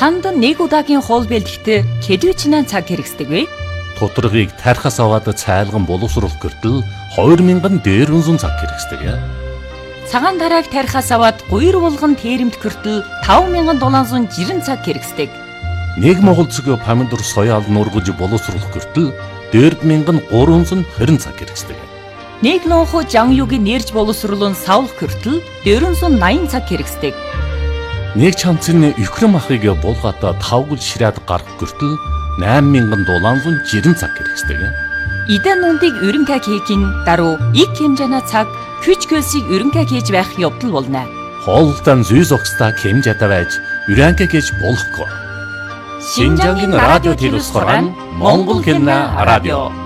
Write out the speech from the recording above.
Танд нэг удаагийн хоол бэлтгэхдээ хэдвэчнээ цаг хэрэгсдэг вэ? Тутаргыг тархас аваад цайлган боловсруулах гэртэл 2000 дээр үнсэн цаг хэрэгсдэг. Цагаан тарааг тархас аваад гуйр булган тээремд хүртэл 5760 цаг хэрэгсдэг. Нэг монгол цэгийн помидор соёал нургаж боловсруулах гэртэл 4320 цаг хэрэгсдэг. Нэг лонхо жан югийн нэрж боловсруулан савлах гэртэл 480 цаг хэрэгсдэг. Нэг чамцны Украин махыг булгаата 5 гол ширээд гарах гэртэл 8760 цаг хэрэгсдэг. Идэн нүндийг өрөнгө хийхин даруй их хэмжээний цаг хүч хөлсийг өрөнгө хийж байх явдал болно. Хоолтон зүйс огста хэмжээтэй байж өрөнгө хийж болохгүй. Шинжангийн радио телевиз хорон Монгол хэмнэ радио